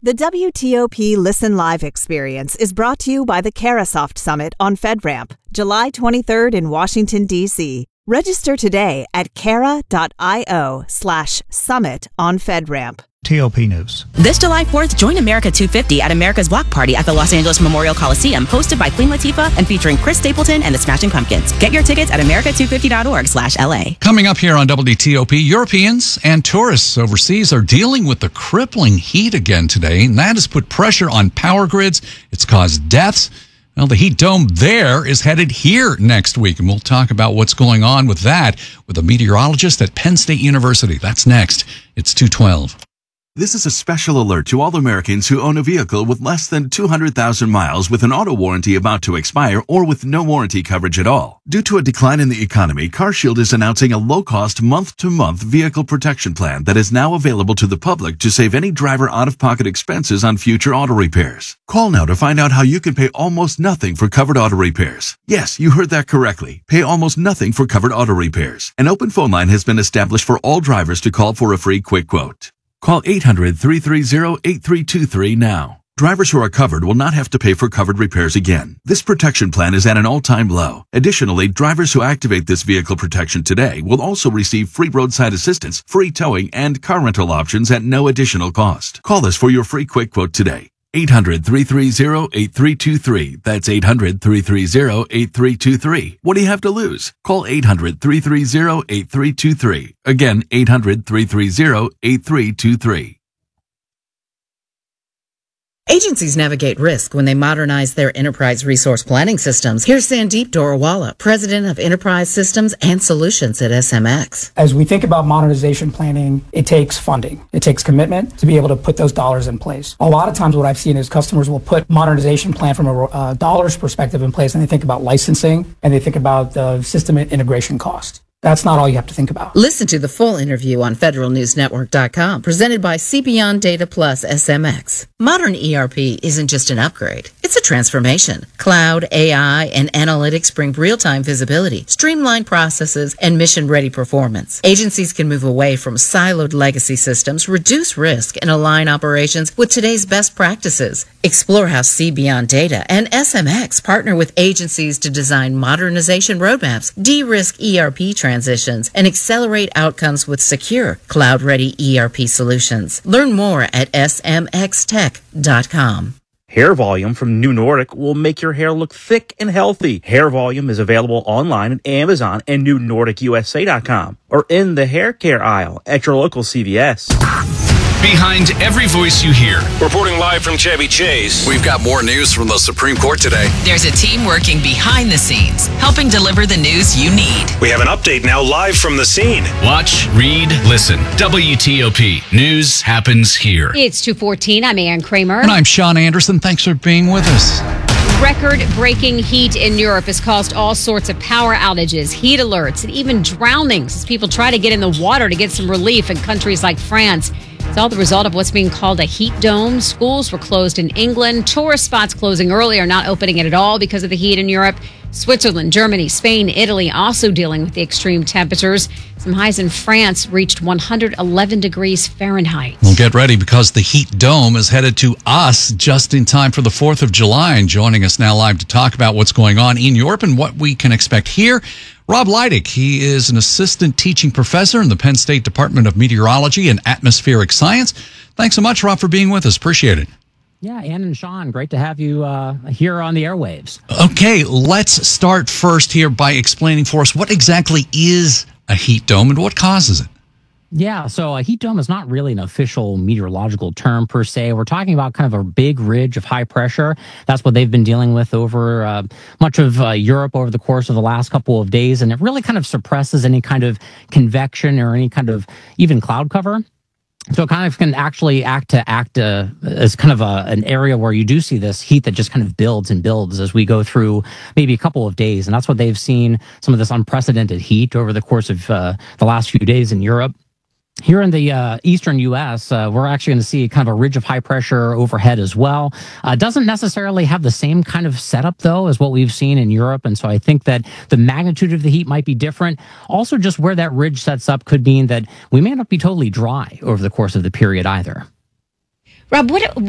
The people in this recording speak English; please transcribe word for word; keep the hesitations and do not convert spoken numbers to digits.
The W T O P Listen Live experience is brought to you by the Carasoft Summit on FedRAMP, July twenty-third in Washington, D C Register today at cara.io slash summit on FedRAMP. T O P News. This July fourth, join America two fifty at America's Block Party at the Los Angeles Memorial Coliseum, hosted by Queen Latifah and featuring Chris Stapleton and the Smashing Pumpkins. Get your tickets at america two fifty dot org slash L A. Coming up here on W T O P, Europeans and tourists overseas are dealing with the crippling heat again today, and that has put pressure on power grids. It's caused deaths. Well, the heat dome there is headed here next week, and we'll talk about what's going on with that with a meteorologist at Penn State University. That's next. It's two twelve. This is a special alert to all Americans who own a vehicle with less than two hundred thousand miles with an auto warranty about to expire or with no warranty coverage at all. Due to a decline in the economy, CarShield is announcing a low-cost month-to-month vehicle protection plan that is now available to the public to save any driver out-of-pocket expenses on future auto repairs. Call now to find out how you can pay almost nothing for covered auto repairs. Yes, you heard that correctly. Pay almost nothing for covered auto repairs. An open phone line has been established for all drivers to call for a free quick quote. Call eight hundred, three three zero, eight three two three now. Drivers who are covered will not have to pay for covered repairs again. This protection plan is at an all-time low. Additionally, drivers who activate this vehicle protection today will also receive free roadside assistance, free towing, and car rental options at no additional cost. Call us for your free quick quote today. eight hundred, three three zero, eight three two three. That's eight hundred, three three zero, eight three two three. What do you have to lose? Call eight hundred, three three zero, eight three two three. Again, eight hundred, three three zero, eight three two three. Agencies navigate risk when they modernize their enterprise resource planning systems. Here's Sandeep Dorawala, President of Enterprise Systems and Solutions at S M X. As we think about modernization planning, it takes funding. It takes commitment to be able to put those dollars in place. A lot of times what I've seen is customers will put modernization plan from a uh, dollars perspective in place, and they think about licensing, and they think about the system integration cost. That's not all you have to think about. Listen to the full interview on federal news network dot com, presented by CBeyond Data Plus S M X. Modern E R P isn't just an upgrade. It's a transformation. Cloud, A I, and analytics bring real-time visibility, streamlined processes, and mission-ready performance. Agencies can move away from siloed legacy systems, reduce risk, and align operations with today's best practices. Explore how CBeyond Data and S M X partner with agencies to design modernization roadmaps, de-risk E R P transitions, and accelerate outcomes with secure, cloud-ready E R P solutions. Learn more at S M X tech dot com. Hair Volume from New Nordic will make your hair look thick and healthy. Hair Volume is available online at Amazon and new nordic u s a dot com or in the hair care aisle at your local C V S. Behind every voice you hear. Reporting live from Chevy Chase. We've got more news from the Supreme Court today. There's a team working behind the scenes, helping deliver the news you need. We have an update now live from the scene. Watch, read, listen. W T O P. News happens here. It's two fourteen. I'm Ann Kramer. And I'm Sean Anderson. Thanks for being with us. Record-breaking heat in Europe has caused all sorts of power outages, heat alerts, and even drownings as people try to get in the water to get some relief in countries like France. It's all the result of what's being called a heat dome. Schools were closed in England. Tourist spots closing early are not opening it at all because of the heat in Europe. Switzerland, Germany, Spain, Italy also dealing with the extreme temperatures. Some highs in France reached one hundred eleven degrees Fahrenheit. Well, get ready because the heat dome is headed to us just in time for the fourth of July. And joining us now live to talk about what's going on in Europe and what we can expect here, Rob Leidig. He is an assistant teaching professor in the Penn State Department of Meteorology and Atmospheric Science. Thanks so much, Rob, for being with us. Appreciate it. Yeah, Ann and Sean, great to have you uh, here on the airwaves. Okay, let's start first here by explaining for us what exactly is a heat dome and what causes it. Yeah, so a heat dome is not really an official meteorological term per se. We're talking about kind of a big ridge of high pressure. That's what they've been dealing with over uh, much of uh, Europe over the course of the last couple of days. And it really kind of suppresses any kind of convection or any kind of even cloud cover. So it kind of can actually act to act uh, as kind of a, an area where you do see this heat that just kind of builds and builds as we go through maybe a couple of days. And that's what they've seen, some of this unprecedented heat over the course of uh, the last few days in Europe. Here in the uh, eastern U S, uh, we're actually going to see kind of a ridge of high pressure overhead as well. Uh, doesn't necessarily have the same kind of setup, though, as what we've seen in Europe. And so I think that the magnitude of the heat might be different. Also, just where that ridge sets up could mean that we may not be totally dry over the course of the period either. Rob, what